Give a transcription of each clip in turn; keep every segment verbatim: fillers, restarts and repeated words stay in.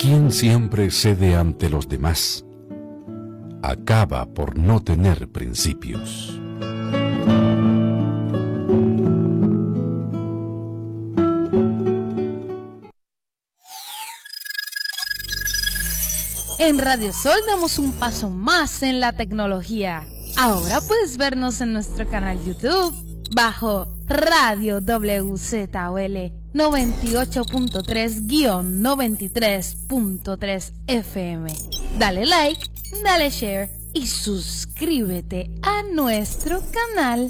Quien siempre cede ante los demás, acaba por no tener principios. En Radio Sol damos un paso más en la tecnología. Ahora puedes vernos en nuestro canal YouTube bajo Radio W Z O L noventa y ocho punto tres noventa y tres punto tres F M. Dale like, dale share y suscríbete a nuestro canal.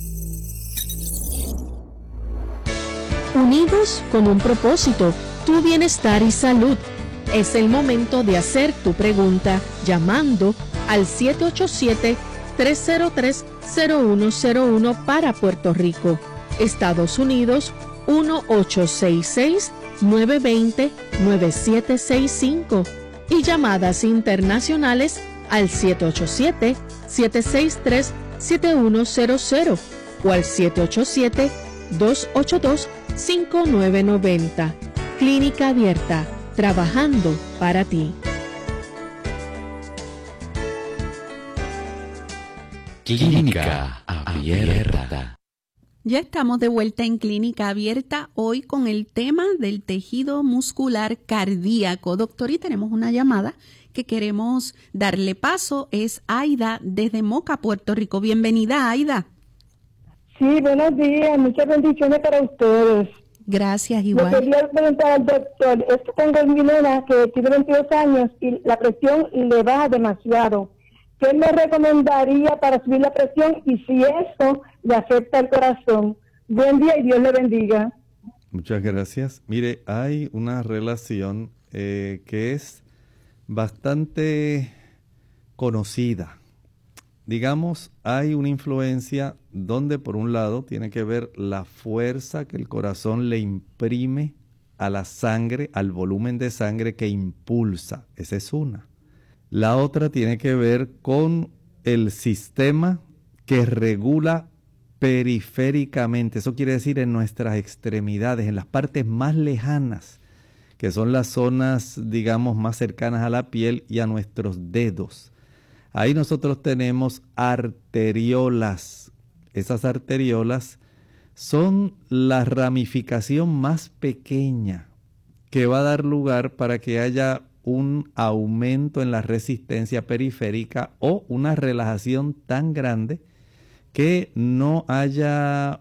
Unidos con un propósito, tu bienestar y salud. Es el momento de hacer tu pregunta llamando al siete ocho siete, tres cero tres, cero uno cero uno para Puerto Rico, Estados Unidos uno ocho seis seis, nueve dos cero, nueve siete seis cinco y llamadas internacionales al siete ocho siete, siete seis tres, siete uno cero cero o al siete ocho siete, dos ocho dos, cinco nueve nueve cero. Clínica Abierta, trabajando para ti. Clínica Abierta. Ya estamos de vuelta en Clínica Abierta, hoy con el tema del tejido muscular cardíaco. Doctor, y tenemos una llamada que queremos darle paso. Es Aida desde Moca, Puerto Rico. Bienvenida, Aida. Sí, buenos días. Muchas bendiciones para ustedes. Gracias, igual. Le quería preguntar al doctor, es que tengo mi nena que tiene veintidós años y la presión le baja demasiado. ¿Qué me recomendaría para subir la presión y si eso le afecta el corazón? Buen día y Dios le bendiga. Muchas gracias. Mire, hay una relación eh, que es bastante conocida. Digamos, hay una influencia donde por un lado tiene que ver la fuerza que el corazón le imprime a la sangre, al volumen de sangre que impulsa. Esa es una. La otra tiene que ver con el sistema que regula periféricamente. Eso quiere decir en nuestras extremidades, en las partes más lejanas, que son las zonas, digamos, más cercanas a la piel y a nuestros dedos. Ahí nosotros tenemos arteriolas. Esas arteriolas son la ramificación más pequeña que va a dar lugar para que haya un aumento en la resistencia periférica o una relajación tan grande que no haya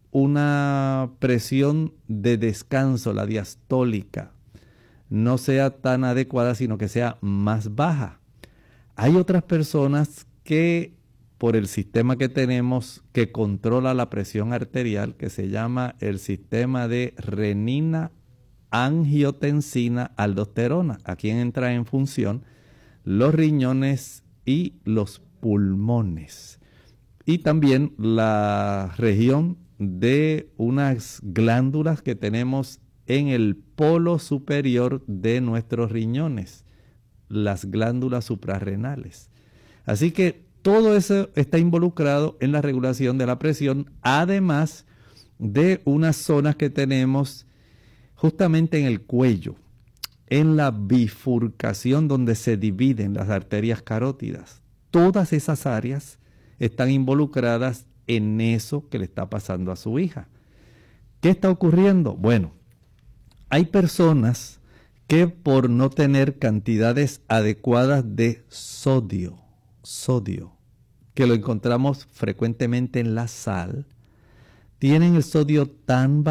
una presión de descanso, la diastólica, no sea tan adecuada, sino que sea más baja. Hay otras personas que por el sistema que tenemos que controla la presión arterial, que se llama el sistema de renina, angiotensina, aldosterona, a quien entra en función los riñones y los pulmones. Y también la región de unas glándulas que tenemos en el polo superior de nuestros riñones, las glándulas suprarrenales. Así que todo eso está involucrado en la regulación de la presión, además de unas zonas que tenemos justamente en el cuello, en la bifurcación donde se dividen las arterias carótidas. Todas esas áreas están involucradas en eso que le está pasando a su hija. ¿Qué está ocurriendo? Bueno, hay personas que por no tener cantidades adecuadas de sodio, sodio, que lo encontramos frecuentemente en la sal, tienen el sodio tan bajo